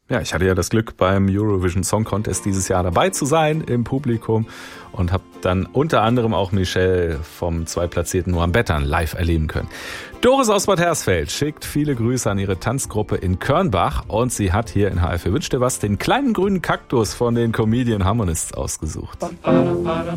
Ja, ich hatte ja das Glück, beim Eurovision Song Contest dieses Jahr dabei zu sein im Publikum und habe dann unter anderem auch Michelle vom zweitplatzierten Noam Bettern live erleben können. Doris aus Bad Hersfeld schickt viele Grüße an ihre Tanzgruppe in Körnbach und sie hat hier in HR für Wünsch dir was den kleinen grünen Kaktus von den Comedian Harmonists ausgesucht.